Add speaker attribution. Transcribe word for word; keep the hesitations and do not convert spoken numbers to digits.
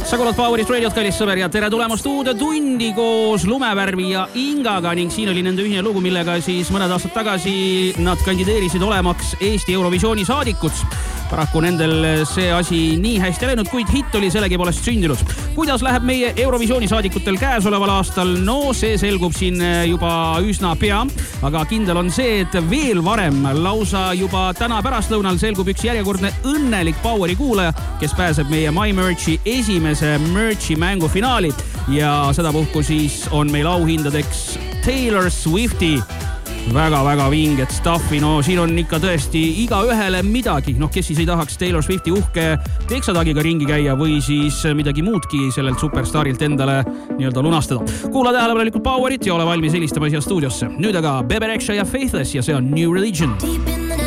Speaker 1: Sa kuulad Poweris Radiot, kallis sõber, ja tere tulemast uude tundi koos Lumevärvi ja Ingaga ning siin oli nende ühine lugu, millega siis mõned aastad tagasi nad kandideerisid olemaks Eesti Eurovisiooni saadikuts. Paraku nendel see asi nii hästi läinud, kuid hitt oli sellegipoolest sündinud. Kuidas läheb meie Eurovisiooni saadikutel käesoleval aastal? No see selgub siin juba üsna pea, aga kindel on see, et veel varem, lausa juba täna pärastlõunal selgub üks järjekordne õnnelik Poweri kuulaja, kes pääseb meie My Merchi esimese Merchi mängu finaali ja sedapuhku siis on meil auhindadeks Taylor Swifti väga-väga vinget stuffi. No siin on ikka tõesti iga ühele midagi. Noh, kes siis ei tahaks Taylor Swifti uhke teksatagiga ringi käia või siis midagi muudki sellelt superstarilt endale nii-öelda lunastada. Kuula tähelepanelikult Powerit ja ole valmis helistama siia stuudiosse. Nüüd aga Bebe Rexha ja Faithless ja see on New Religion.